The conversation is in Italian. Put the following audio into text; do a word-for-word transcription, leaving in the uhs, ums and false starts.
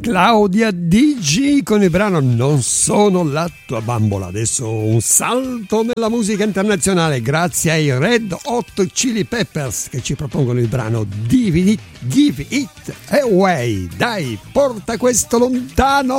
Claudia D G con il brano Non sono la tua bambola. Adesso un salto nella musica internazionale grazie ai Red Hot Chili Peppers che ci propongono il brano Give It, Give It Away. Dai, porta questo lontano.